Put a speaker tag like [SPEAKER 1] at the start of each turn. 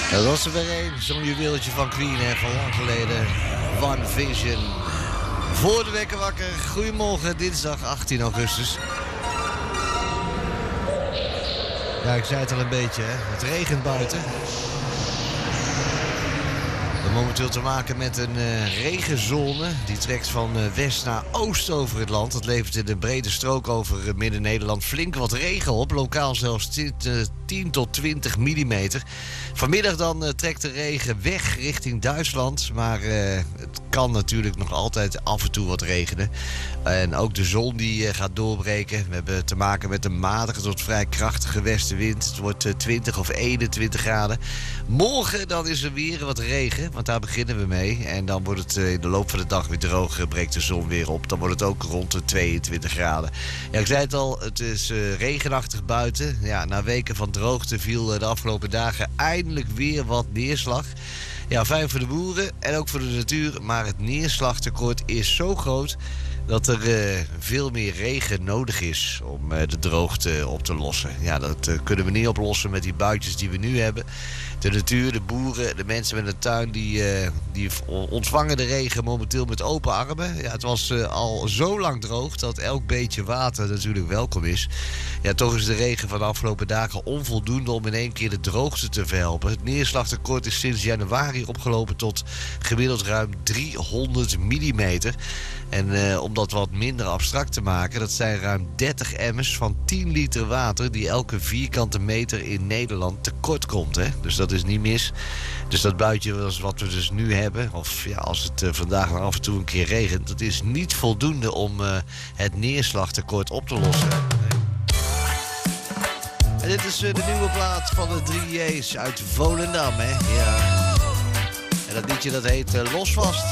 [SPEAKER 1] Dat was er weer een, zo'n juweeltje van Queen, hè, van lang geleden. One Vision. Voor de wekker wakker. Goedemorgen, dinsdag 18 augustus. Ja, ik zei het al een beetje, hè. Het regent buiten. We hebben momenteel te maken met een regenzone. Die trekt van west naar oost over het land. Dat levert in een brede strook over Midden-Nederland flink wat regen op. Lokaal zelfs 10 tot 20 millimeter. Vanmiddag dan trekt de regen weg richting Duitsland. Maar het kan natuurlijk nog altijd af en toe wat regenen. En ook de zon die gaat doorbreken. We hebben te maken met een matige tot vrij krachtige westenwind. Het wordt 20 of 21 graden. Morgen dan is er weer wat regen, want daar beginnen we mee. En dan wordt het in de loop van de dag weer droog, breekt de zon weer op. Dan wordt het ook rond de 22 graden. Ja, ik zei het al, het is regenachtig buiten. Ja, na weken van droogte viel de afgelopen dagen eindelijk weer wat neerslag. Ja, fijn voor de boeren en ook voor de natuur. Maar het neerslagtekort is zo groot dat er veel meer regen nodig is om de droogte op te lossen. Ja, dat kunnen we niet oplossen met die buitjes die we nu hebben. De natuur, de boeren, de mensen met een tuin, die ontvangen de regen momenteel met open armen. Ja, het was al zo lang droog dat elk beetje water natuurlijk welkom is. Ja, toch is de regen van de afgelopen dagen onvoldoende om in één keer de droogte te verhelpen. Het neerslagtekort is sinds januari opgelopen tot gemiddeld ruim 300 millimeter. En om dat wat minder abstract te maken, dat zijn ruim 30 emmers van 10 liter water die elke vierkante meter in Nederland tekort komt, hè? Dus dat is niet mis. Dus dat buitje wat we dus nu hebben, of ja, als het vandaag nog af en toe een keer regent, dat is niet voldoende om het neerslagtekort op te lossen. En dit is de nieuwe plaat van de 3J's uit Volendam, hè? Ja. En dat liedje dat heet Los Vast.